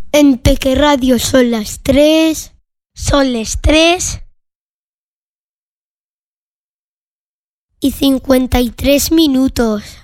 En Peque Radio son las 3. Son las 3:53.